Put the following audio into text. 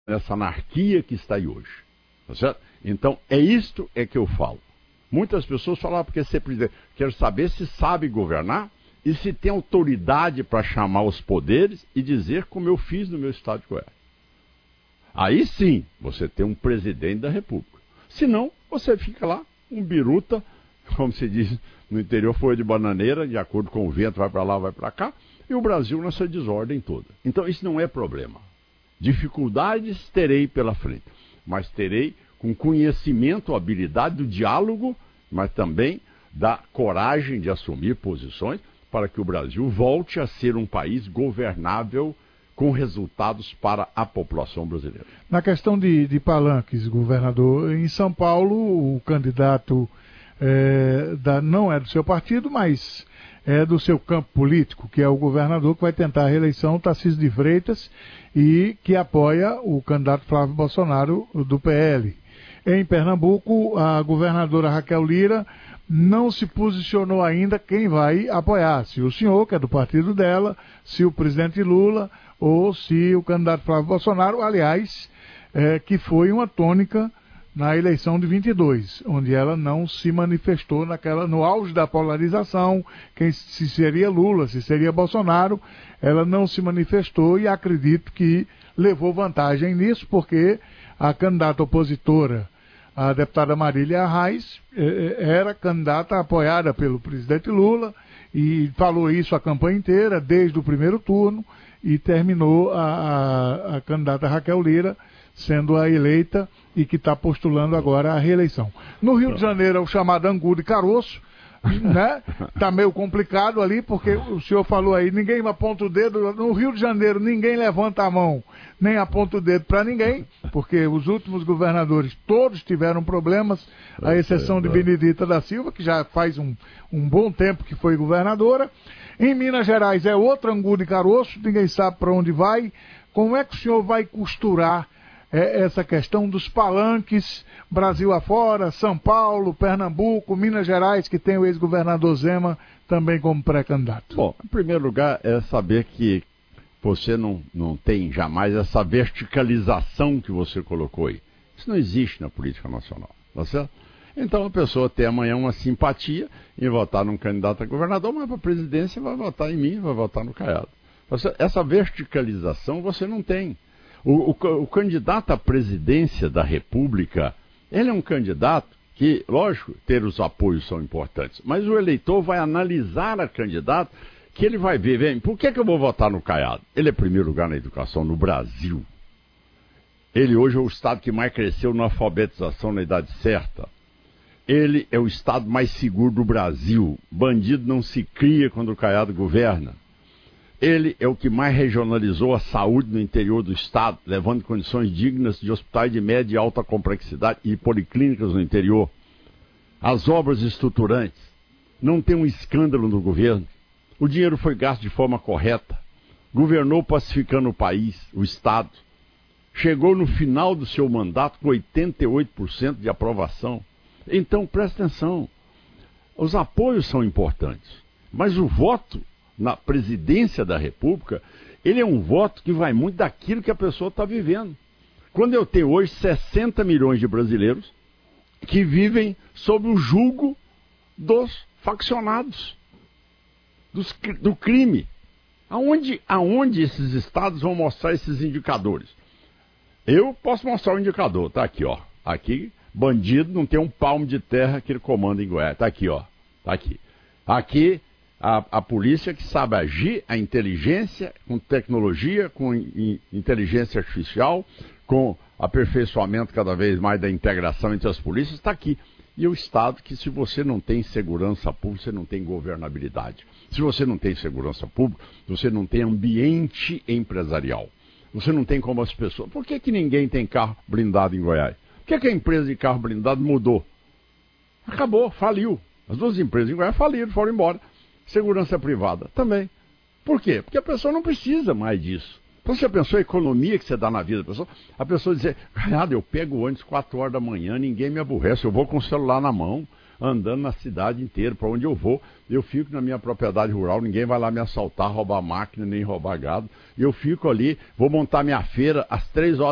nessa anarquia que está aí hoje. Tá certo? Então, é isto que eu falo. Muitas pessoas falam, porque ser presidente. Quero saber se sabe governar e se tem autoridade para chamar os poderes e dizer como eu fiz no meu estado de Goiás. Aí sim, você tem um presidente da República. Se não, você fica lá, um biruta, como se diz no interior, folha de bananeira, de acordo com o vento, vai para lá, vai para cá, e o Brasil nessa desordem toda. Então, isso não é problema. Dificuldades terei pela frente, mas terei com conhecimento, habilidade do diálogo, mas também da coragem de assumir posições para que o Brasil volte a ser um país governável com resultados para a população brasileira. Na questão de palanques, governador, em São Paulo, o candidato não é do seu partido, mas é do seu campo político, que é o governador que vai tentar a reeleição, Tarcísio de Freitas, e que apoia o candidato Flávio Bolsonaro do PL. Em Pernambuco, a governadora Raquel Lira não se posicionou ainda quem vai apoiar, se o senhor, que é do partido dela, se o presidente Lula ou se o candidato Flávio Bolsonaro, aliás, que foi uma tônica na eleição de 22, onde ela não se manifestou no auge da polarização, se seria Lula, se seria Bolsonaro, ela não se manifestou e acredito que levou vantagem nisso, porque a candidata opositora, a deputada Marília Arraes, era candidata apoiada pelo presidente Lula e falou isso a campanha inteira, desde o primeiro turno, e terminou a candidata Raquel Lira sendo a eleita e que está postulando agora a reeleição. No Rio de Janeiro é o chamado angu de caroço, né? Tá meio complicado ali, porque o senhor falou aí, ninguém aponta o dedo. No Rio de Janeiro ninguém levanta a mão, nem aponta o dedo para ninguém, porque os últimos governadores todos tiveram problemas, à exceção de Benedita da Silva, que já faz um bom tempo que foi governadora. Em Minas Gerais é outro angu de caroço, ninguém sabe para onde vai. Como é que o senhor vai costurar essa questão dos palanques, Brasil afora, São Paulo, Pernambuco, Minas Gerais, que tem o ex-governador Zema também como pré-candidato? Bom, em primeiro lugar é saber que você não tem jamais essa verticalização que você colocou aí. Isso não existe na política nacional, tá certo? Então a pessoa tem amanhã uma simpatia em votar num candidato a governador, mas para a presidência vai votar em mim, vai votar no Caiado. Essa verticalização você não tem. O candidato à presidência da República, ele é um candidato que, lógico, ter os apoios são importantes, mas o eleitor vai analisar a candidato que ele vai ver, por que eu vou votar no Caiado? Ele é primeiro lugar na educação no Brasil. Ele hoje é o estado que mais cresceu na alfabetização na idade certa. Ele é o estado mais seguro do Brasil. Bandido não se cria quando o Caiado governa. Ele é o que mais regionalizou a saúde no interior do estado, levando condições dignas de hospitais de média e alta complexidade e policlínicas no interior. As obras estruturantes. Não tem um escândalo no governo. O dinheiro foi gasto de forma correta. Governou pacificando o país, o estado. Chegou no final do seu mandato com 88% de aprovação. Então, presta atenção. Os apoios são importantes, mas o voto na presidência da República, ele é um voto que vai muito daquilo que a pessoa está vivendo. Quando eu tenho hoje 60 milhões de brasileiros que vivem sob o jugo dos faccionados, do crime. Aonde esses estados vão mostrar esses indicadores? Eu posso mostrar o indicador, tá aqui, ó. Aqui, bandido não tem um palmo de terra que ele comanda em Goiás. Tá aqui, ó. Tá aqui. Aqui, a polícia que sabe agir, a inteligência, com tecnologia, com inteligência artificial, com aperfeiçoamento cada vez mais da integração entre as polícias, está aqui. E o Estado que, se você não tem segurança pública, você não tem governabilidade. Se você não tem segurança pública, você não tem ambiente empresarial. Você não tem como as pessoas... Por que ninguém tem carro blindado em Goiás? Por que a empresa de carro blindado mudou? Acabou, faliu. As duas empresas em Goiás faliram, foram embora. Segurança privada também. Por quê? Porque a pessoa não precisa mais disso. Então você pensou a economia que você dá na vida da pessoa? A pessoa dizer, Caiado, eu pego o ônibus 4 horas da manhã, ninguém me aborrece, eu vou com o celular na mão, andando na cidade inteira, para onde eu vou, eu fico na minha propriedade rural, ninguém vai lá me assaltar, roubar máquina, nem roubar gado, e eu fico ali, vou montar minha feira às 3 horas